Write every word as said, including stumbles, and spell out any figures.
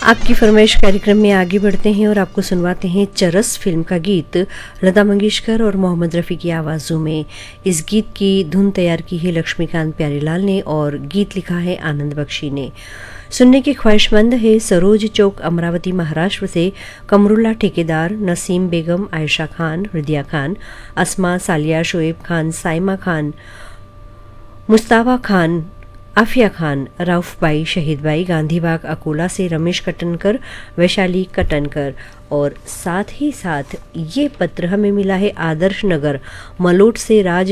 आपकी फरमाइश कार्यक्रम में आगे बढ़ते हैं और आपको सुनवाते हैं चरस फिल्म का गीत लता मंगेशकर और मोहम्मद रफ़ी की आवाज़ों में। इस गीत की धुन तैयार की है लक्ष्मीकांत प्यारेलाल ने और गीत लिखा है आनंद बख्शी ने। सुनने के ख्वाहिशमंद है सरोज चौक अमरावती महाराष्ट्र से कमरुल्ला ठेकेदार, नसीम बेगम, आयशा खान, हृदया खान, अस्मा, सालिया, शोएब खान, साइमा खान, मुस्ताफा खान, आफिया खान, राउफ भाई, शहीद भाई, गांधीबाग अकोला से रमेश कटनकर, वैशाली कटनकर और साथ ही साथ ये पत्र हमें मिला है आदर्श नगर मलोट से राज